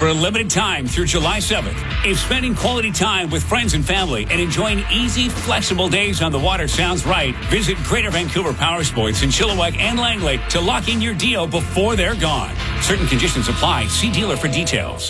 for a limited time through July 7th. If spending quality time with friends and family and enjoying easy, flexible days on the water sounds right, visit Greater Vancouver Power Sports in Chilliwack and Langley to lock in your deal before they're gone. Certain conditions apply. See dealer for details.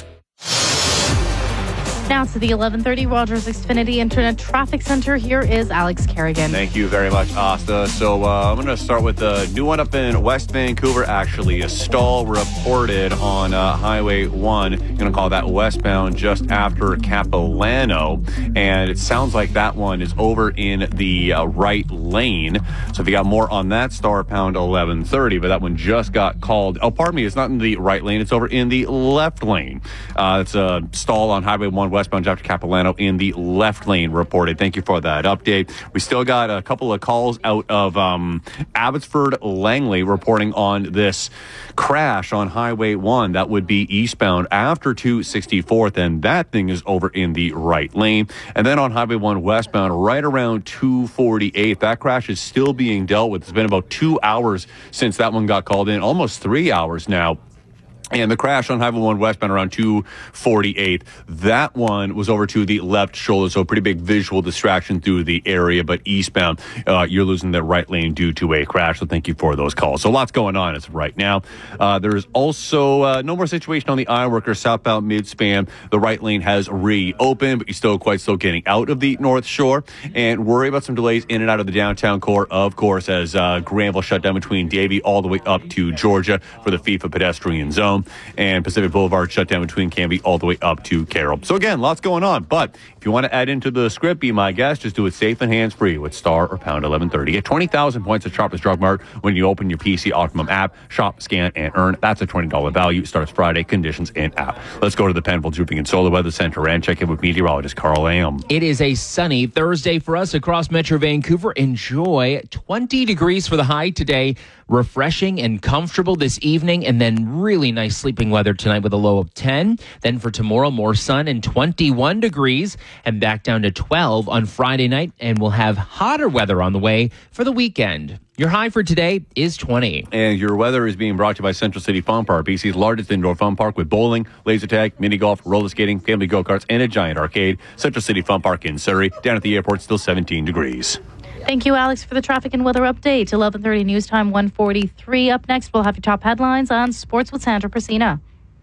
Now to the 1130 Rogers Xfinity Internet Traffic Center. Here is Alex Kerrigan. Thank you very much, Asta. So I'm going to start with a new one up in West Vancouver, actually. A stall reported on Highway 1. I'm going to call that westbound just after Capilano. And it sounds like that one is over in the right lane. So if you got more on that, star pound 1130. But that one just got called. Oh, pardon me. It's not in the right lane. It's over in the left lane. It's a stall on Highway 1 westbound after Capilano in the left lane reported. Thank you for that update. We still got a couple of calls out of Abbotsford Langley reporting on this crash on Highway 1 that would be eastbound after 264th, and that thing is over in the right lane. And then on Highway 1 westbound right around 248th, that crash is still being dealt with. It's been about 2 hours since that one got called in, almost 3 hours now. And the crash on Highway 1 westbound around 248th, that one was over to the left shoulder, so a pretty big visual distraction through the area. But eastbound, you're losing the right lane due to a crash, so thank you for those calls. So lots going on as of right now. There's also no more situation on the iWorker southbound mid-span. The right lane has reopened, but you're still getting out of the North Shore. And worry about some delays in and out of the downtown core, of course, as Granville shut down between Davie all the way up to Georgia for the FIFA pedestrian zone. And Pacific Boulevard shut down between Canby all the way up to Carroll. So again, lots going on. But if you want to add into the script, be my guest, just do it safe and hands-free with star or pound 1130. Get 20,000 points at Shoppers Drug Mart when you open your PC Optimum app. Shop, scan, and earn. That's a $20 value. Starts Friday. Conditions in app. Let's go to the Penfolds Roofing and Solar Weather Center and check in with meteorologist Carl Lamb. It is a sunny Thursday for us across Metro Vancouver. Enjoy 20 degrees for the high today. Refreshing and comfortable this evening, and then really nice sleeping weather tonight with a low of 10. Then for tomorrow, more sun and 21 degrees, and back down to 12 on Friday night, and we'll have hotter weather on the way for the weekend. Your high for today is 20. And your weather is being brought to you by Central City Fun Park, BC's largest indoor fun park with bowling, laser tag, mini golf, roller skating, family go-karts, and a giant arcade. Central City Fun Park in Surrey. Down at the airport, still 17 degrees. Thank you, Alex, for the traffic and weather update. 11:30 news time, 1:43. Up next, we'll have your top headlines on Sports with Sandra Persina.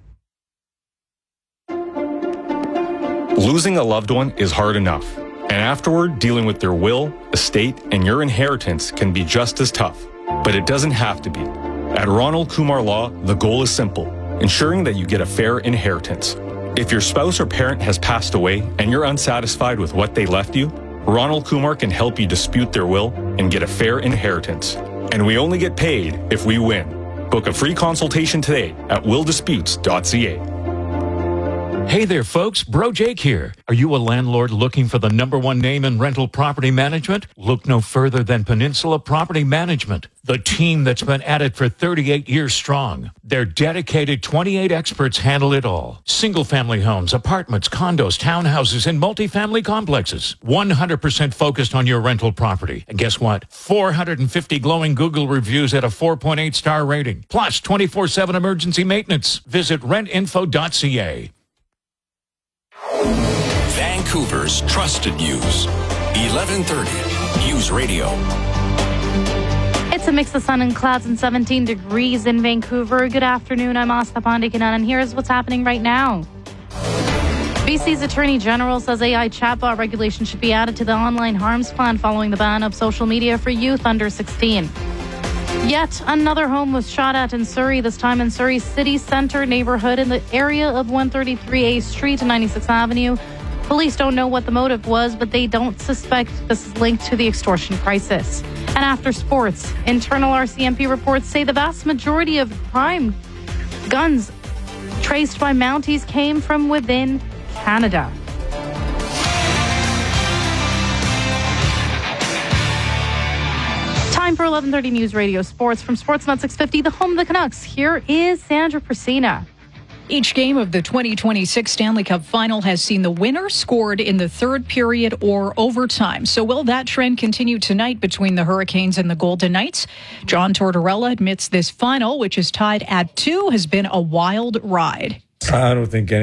Losing a loved one is hard enough. And afterward, dealing with their will, estate, and your inheritance can be just as tough. But it doesn't have to be. At Ronald Kumar Law, the goal is simple: ensuring that you get a fair inheritance. If your spouse or parent has passed away and you're unsatisfied with what they left you, Ronald Kumar can help you dispute their will and get a fair inheritance. And we only get paid if we win. Book a free consultation today at willdisputes.ca. Hey there, folks. Bro Jake here. Are you a landlord looking for the #1 name in rental property management? Look no further than Peninsula Property Management, the team that's been at it for 38 years strong. Their dedicated 28 experts handle it all. Single-family homes, apartments, condos, townhouses, and multifamily complexes. 100% focused on your rental property. And guess what? 450 glowing Google reviews at a 4.8 star rating. Plus 24/7 emergency maintenance. Visit rentinfo.ca. Vancouver's trusted news. 1130 News Radio. It's a mix of sun and clouds and 17 degrees in Vancouver. Good afternoon. I'm Asta Pandikanan, and here's what's happening right now. BC's Attorney General says AI chatbot regulation should be added to the online harms plan following the ban of social media for youth under 16. Yet another home was shot at in Surrey, this time in Surrey City Centre neighborhood in the area of 133A Street and 96th Avenue. Police don't know what the motive was, but they don't suspect this is linked to the extortion crisis. And after sports, internal RCMP reports say the vast majority of crime guns traced by Mounties came from within Canada. Time for 11:30 News Radio Sports from Sportsnet 650, the home of the Canucks. Here is Sandra Persina. Each game of the 2026 Stanley Cup Final has seen the winner scored in the third period or overtime. So will that trend continue tonight between the Hurricanes and the Golden Knights? John Tortorella admits this final, which is tied at 2, has been a wild ride. I don't think